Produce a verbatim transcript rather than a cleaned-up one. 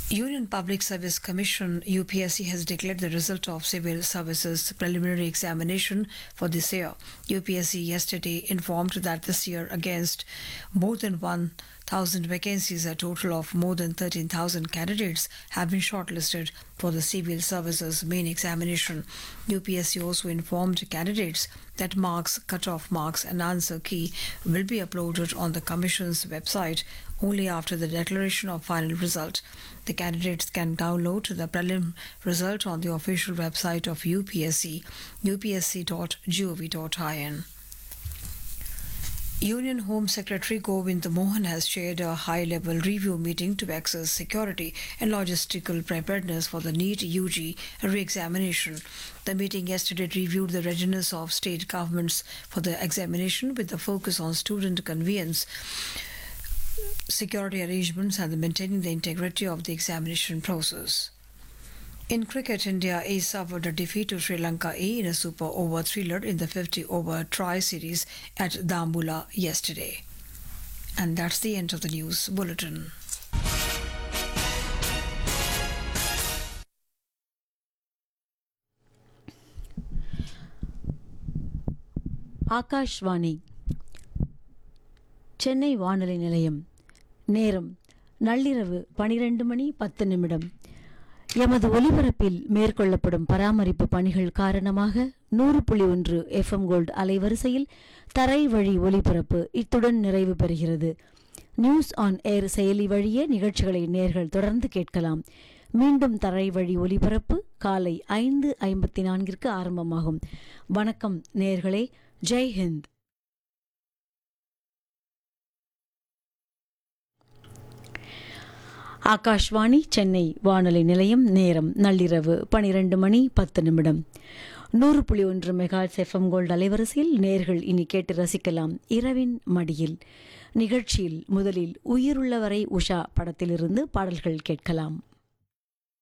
Union Public Service Commission U P S C has declared the result of Civil Services Preliminary Examination for this year. U P S C yesterday informed that this year, against more than one thousand vacancies, a total of more than thirteen thousand candidates have been shortlisted for the Civil Services Main Examination. U P S C also informed candidates that marks, cut-off marks and answer key will be uploaded on the Commission's website only after the declaration of final result. The candidates can download the prelim result on the official website of U P S C, u p s c dot gov dot in. Union Home Secretary Govind Mohan has chaired a high-level review meeting to assess security and logistical preparedness for the NEET U G re-examination. The meeting yesterday reviewed the readiness of state governments for the examination with the focus on student convenience, security arrangements and maintaining the integrity of the examination process. In cricket, India A suffered a defeat to Sri Lanka A in a super over thriller in the fifty over tri-series at Dambula yesterday. And that's the end of the news bulletin. Akashvani Chennai வானொலி நிலையம். நேரம் நள்ளிரவு பனிரெண்டு மணி பத்து நிமிடம். எமது ஒலிபரப்பில் மேற்கொள்ளப்படும் பராமரிப்பு பணிகள் காரணமாக நூறு புள்ளி ஒன்று எஃப்எம் கோல்டு அலைவரிசையில் தரை வழி ஒலிபரப்பு இத்துடன் நிறைவு பெறுகிறது. நியூஸ் ஆன் ஏர் செயலி வழியே நிகழ்ச்சிகளை நேர்கள் தொடர்ந்து கேட்கலாம். மீண்டும் தரை வழி ஒலிபரப்பு காலை ஐந்து ஐம்பத்தி நான்கிற்கு ஆரம்பமாகும். வணக்கம் நேர்களே, ஜெய் ஹிந்த். ஆகாஷ்வாணி சென்னை வானொலி நிலையம். நேரம் நள்ளிரவு பனிரெண்டு மணி பத்து நிமிடம். நூறு புள்ளி ஒன்று மெகாஹெர்ட்ஸ் எஃப்எம் கோல்டு அலைவரிசையில் நேர்கள் இனி கேட்டு ரசிக்கலாம் இரவின் மடியில் நிகழ்ச்சியில். முதலில் உயிருள்ளவரை உஷா படத்திலிருந்து பாடல்கள் கேட்கலாம்.